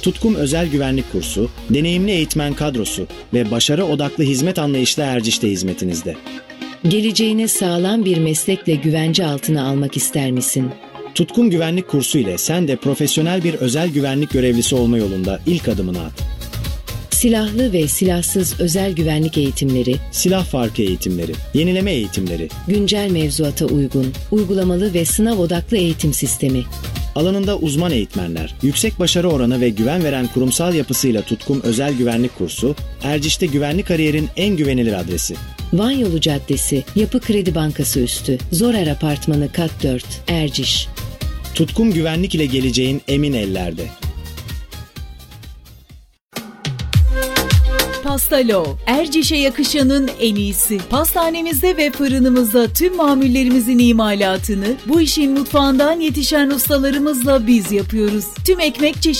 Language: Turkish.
Tutkum Özel Güvenlik Kursu, deneyimli eğitmen kadrosu ve başarı odaklı hizmet anlayışla Erciş'te hizmetinizde. Geleceğini sağlam bir meslekle güvence altına almak ister misin? Tutkum Güvenlik Kursu ile sen de profesyonel bir özel güvenlik görevlisi olma yolunda ilk adımını at. Silahlı ve silahsız özel güvenlik eğitimleri, Silah farkı eğitimleri, yenileme eğitimleri, güncel mevzuata uygun, uygulamalı ve sınav odaklı eğitim sistemi. alanında uzman eğitmenler, yüksek başarı oranı ve güven veren kurumsal yapısıyla Tutkum Özel Güvenlik Kursu, Erciş'te güvenlik kariyerin en güvenilir adresi. Van Yolu Caddesi, Yapı Kredi Bankası üstü, Zorer Apartmanı Kat 4, Erciş. Tutkum Güvenlik ile geleceğin emin ellerde. Pastalo, Erciş'e yakışanın en iyisi. Pastanemizde ve fırınımızda tüm mamullerimizin imalatını bu işin mutfağından yetişen ustalarımızla biz yapıyoruz. Tüm ekmek çeşitleri